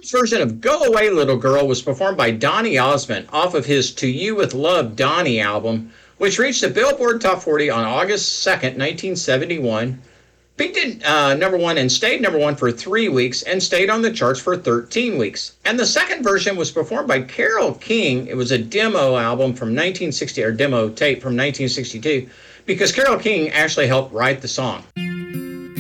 First version of Go Away Little Girl was performed by Donny Osmond off of his To You With Love, Donny album, which reached the Billboard Top 40 on August 2nd, 1971. Peaked at number one and stayed number one for 3 weeks and stayed on the charts for 13 weeks. And the second version was performed by Carole King. It was a demo album from 1960, or demo tape from 1962, because Carole King actually helped write the song.